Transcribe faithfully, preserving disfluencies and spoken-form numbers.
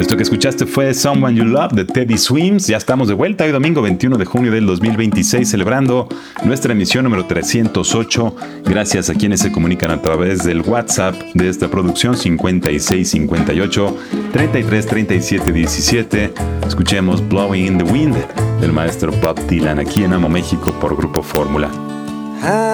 Esto que escuchaste fue Someone You Love de Teddy Swims. Ya estamos de vuelta hoy domingo veintiuno de junio del dos mil veintiséis, celebrando nuestra emisión número trescientos ocho. Gracias a quienes se comunican a través del WhatsApp de esta producción cincuenta y seis cincuenta y ocho treinta y tres treinta y siete diecisiete. Escuchemos Blowing in the Wind del maestro Bob Dylan aquí en Amo México por Grupo Fórmula.